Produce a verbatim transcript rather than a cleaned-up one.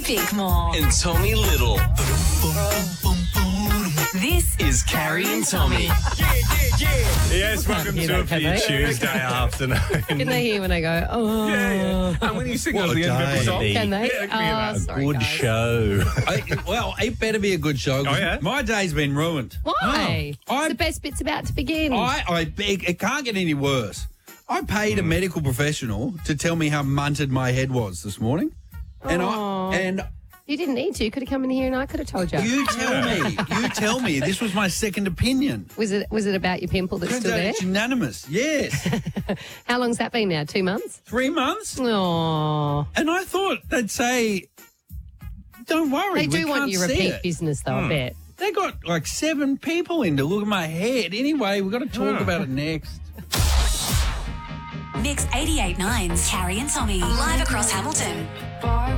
Bickmore. And Tommy Little. This Is Carrie and Tommy. Yes, welcome hear to a that, can few they? Tuesday afternoon. Can they hear when I go, oh? Yeah, yeah. And when you sing What at a the end of day. the song. Can they? Yeah, they can hear Oh, that. sorry, Good guys. show. I, well, it better be a good show. 'cause Oh, yeah? My day's been ruined. Why? Oh, I- the best bit's about to begin. I, I beg, it can't get any worse. I paid a medical professional to tell me how munted my head was this morning, and Aw. I and you didn't need to. You could have come in here and I could have told you. you tell me, you tell me. This was my second opinion. Was it was it about your pimple that's Turns still out there? it's unanimous. Yes, How long's that been now? Two months? three months, Oh. and I thought they'd say, "Don't worry, They we do want can't you see repeat it." business though, I bet. They got like seven people in to look at my head. Anyway, we've got to talk Oh. about it next. Mix eighty-eight point nine's Carrie and Tommy. Live across Hamilton.